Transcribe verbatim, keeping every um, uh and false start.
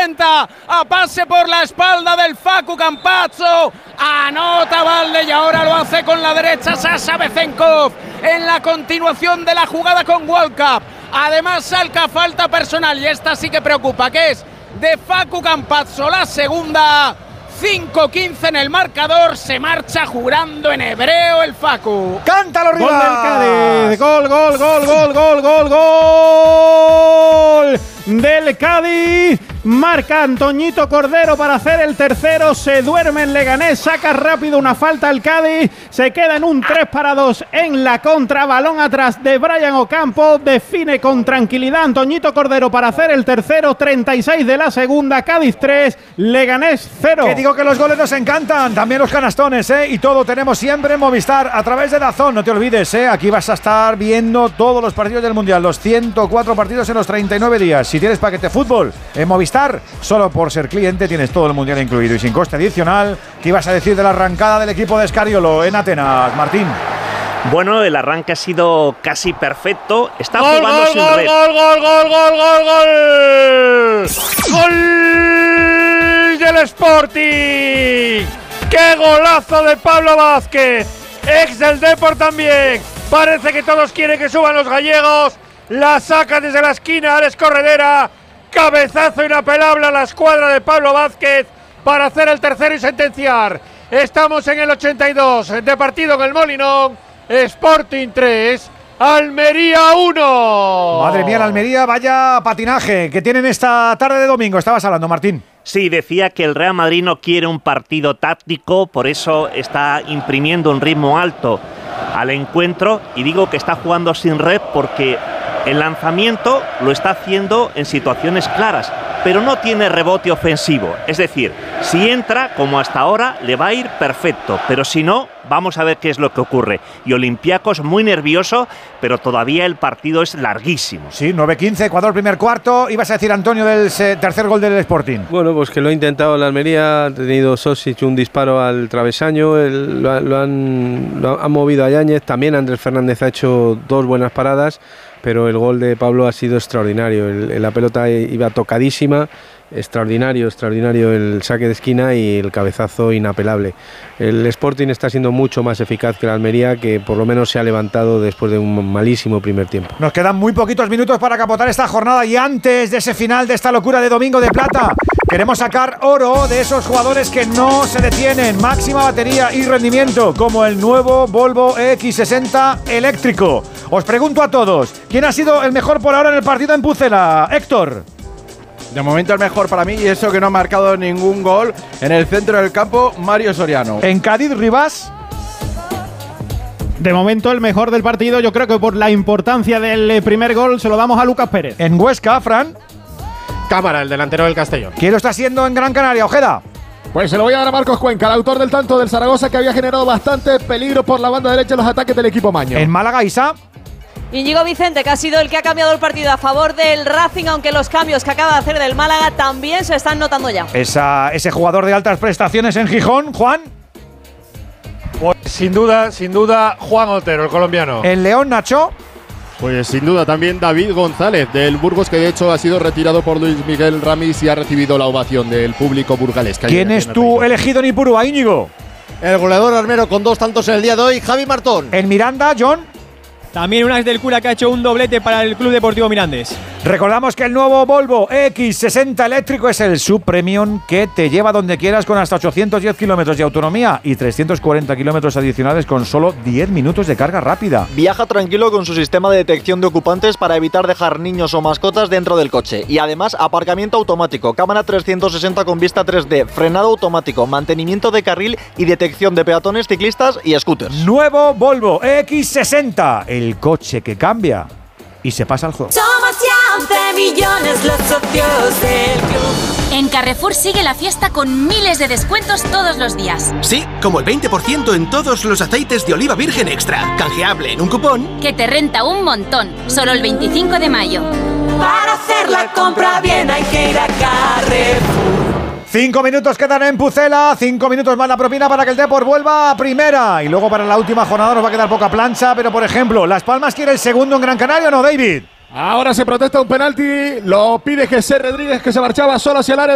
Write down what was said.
intenta a pase por la espalda del Facu Campazzo. Anota Valde y ahora lo hace con la derecha Sasha Bezenkov en la continuación de la jugada con World Cup. Además salca falta personal y esta sí que preocupa, que es de Facu Campazzo, la segunda. cinco quince en el marcador, se marcha jurando en hebreo el Facu. ¡Cántalo, Rivas! Gol del Cádiz, gol, gol, gol, gol, gol, gol, gol del Cádiz. Marca Antoñito Cordero para hacer el tercero, se duerme en Leganés, saca rápido una falta el Cádiz, se queda en un tres para dos en la contra, balón atrás de Brian Ocampo, define con tranquilidad Antoñito Cordero para hacer el tercero, treinta y seis de la segunda, Cádiz tres, Leganés cero. Que digo que los goles nos encantan, también los canastones, ¿eh? Y todo tenemos siempre en Movistar a través de DAZN, no te olvides, ¿eh? Aquí vas a estar viendo todos los partidos del Mundial, los ciento cuatro partidos en los treinta y nueve días. Si tienes paquete fútbol en Movistar, solo por ser cliente tienes todo el Mundial incluido y sin coste adicional. ¿Qué ibas a decir de la arrancada del equipo de Escariolo en Atenas, Martín? Bueno, el arranque ha sido casi perfecto. Está gol, jugando gol, sin gol, red. Gol, gol, gol, gol, gol, gol. Gol del Sporting. ¡Qué golazo de Pablo Vázquez! Ex del Depor también. Parece que todos quieren que suban los gallegos. La saca desde la esquina Alex Corredera. Cabezazo inapelable a la escuadra de Pablo Vázquez para hacer el tercero y sentenciar. Estamos en el ochenta y dos de partido en el Molinón. Sporting tres, Almería uno. Madre mía, la Almería, vaya patinaje que tienen esta tarde de domingo. Estabas hablando, Martín. Sí, decía que el Real Madrid no quiere un partido táctico, por eso está imprimiendo un ritmo alto al encuentro, y digo que está jugando sin red porque el lanzamiento lo está haciendo en situaciones claras, pero no tiene rebote ofensivo. Es decir, si entra, como hasta ahora, le va a ir perfecto, pero si no, vamos a ver qué es lo que ocurre. Y Olympiacos muy nervioso, pero todavía el partido es larguísimo. Sí, nueve quince, Ecuador primer cuarto. Ibas a decir, Antonio, del tercer gol del Sporting. Bueno, pues que lo ha intentado la Almería, ha tenido Sosic un disparo al travesaño, el, lo, lo, han, lo han movido a Yáñez, también Andrés Fernández ha hecho dos buenas paradas, pero el gol de Pablo ha sido extraordinario. El, la pelota iba tocadísima, extraordinario, extraordinario el saque de esquina y el cabezazo inapelable. El Sporting está siendo mucho más eficaz que la Almería, que por lo menos se ha levantado después de un malísimo primer tiempo. Nos quedan muy poquitos minutos para capotar esta jornada y antes de ese final de esta locura de Domingo de Plata, queremos sacar oro de esos jugadores que no se detienen, máxima batería y rendimiento, como el nuevo Volvo E X sesenta eléctrico. Os pregunto a todos, ¿quién ha sido el mejor por ahora en el partido en Pucela? Héctor. De momento el mejor para mí, y eso que no ha marcado ningún gol en el centro del campo, Mario Soriano. En Cádiz, Rivas. De momento el mejor del partido, yo creo que por la importancia del primer gol se lo damos a Lucas Pérez. En Huesca, Fran. Cámara, el delantero del Castellón. ¿Quién lo está haciendo en Gran Canaria, Ojeda? Pues se lo voy a dar a Marcos Cuenca, el autor del tanto del Zaragoza, que había generado bastante peligro por la banda derecha en los ataques del equipo maño. En Málaga, Isa. Íñigo Vicente, que ha sido el que ha cambiado el partido a favor del Racing, aunque los cambios que acaba de hacer del Málaga también se están notando ya. Esa, ese jugador de altas prestaciones en Gijón, Juan. Pues sin duda, sin duda, Juan Otero, el colombiano. En León, Nacho. Pues sin duda también David González del Burgos, que de hecho ha sido retirado por Luis Miguel Ramis y ha recibido la ovación del público burgalés. ¿Quién es tu elegido en Ipurúa, Íñigo? El goleador armero con dos tantos en el día de hoy, Javi Martón. En Miranda, John. También un as del Cura que ha hecho un doblete para el Club Deportivo Mirandés. Recordamos que el nuevo Volvo E X sesenta eléctrico es el subpremium que te lleva donde quieras con hasta ochocientos diez kilómetros de autonomía y trescientos cuarenta kilómetros adicionales con solo diez minutos de carga rápida. Viaja tranquilo con su sistema de detección de ocupantes para evitar dejar niños o mascotas dentro del coche. Y además, aparcamiento automático, cámara trescientos sesenta con vista tres D, frenado automático, mantenimiento de carril y detección de peatones, ciclistas y scooters. Nuevo Volvo E X sesenta, el coche que cambia y se pasa al juego. Somos ya once millones los socios del club. En Carrefour sigue la fiesta con miles de descuentos todos los días. Sí, como el veinte por ciento en todos los aceites de oliva virgen extra, canjeable en un cupón que te renta un montón, solo el veinticinco de mayo. Para hacer la compra bien hay que ir a Carrefour. Cinco minutos quedan en Pucela, cinco minutos más la propina para que el Depor vuelva a primera. Y luego para la última jornada nos va a quedar poca plancha, pero por ejemplo, ¿Las Palmas quiere el segundo en Gran Canaria o no, David? Ahora se protesta un penalti, lo pide José Rodríguez, que se marchaba solo hacia el área.